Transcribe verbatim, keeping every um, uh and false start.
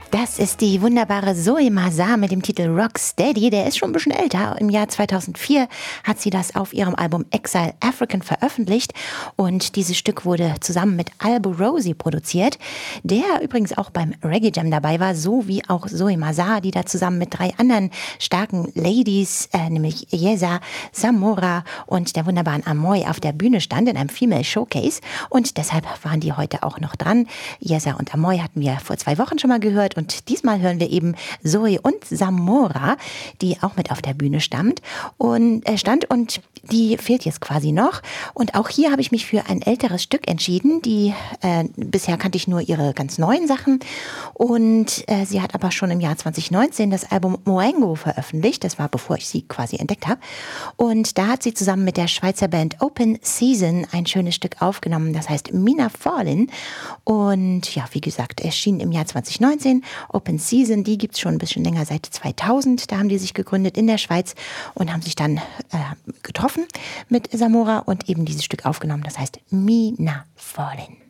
Das ist die wunderbare Zoe Mazar mit dem Titel Rocksteady. Der ist schon ein bisschen älter. Im Jahr zweitausendvier hat sie das auf ihrem Album Exile African veröffentlicht. Und dieses Stück wurde zusammen mit Albo Rosie produziert, der übrigens auch beim Reggae Jam dabei war, so wie auch Zoe Mazar, die da zusammen mit drei anderen starken Ladies, äh, nämlich Yeza, Samora und der wunderbaren Amoy auf der Bühne stand in einem Female Showcase. Und deshalb waren die heute auch noch dran. Yeza und Amoy hatten wir vor zwei Wochen schon mal gehört. Und diesmal hören wir eben Zoe und Samora, die auch mit auf der Bühne stammt und äh, stand und die fehlt jetzt quasi noch. Und auch hier habe ich mich für ein älteres Stück entschieden. Die äh, bisher kannte ich nur ihre ganz neuen Sachen. Und äh, sie hat aber schon im Jahr zwanzig neunzehn das Album Moengo veröffentlicht. Das war, bevor ich sie quasi entdeckt habe. Und da hat sie zusammen mit der Schweizer Band Open Season ein schönes Stück aufgenommen. Das heißt Mina Fallin. Und ja, wie gesagt, erschien im Jahr zwanzig neunzehn. Open Season, die gibt's schon ein bisschen länger, seit zweitausend. Da haben die sich gegründet in der Schweiz und haben sich dann äh, getroffen mit Samora und eben dieses Stück aufgenommen. Das heißt Mina Fallin.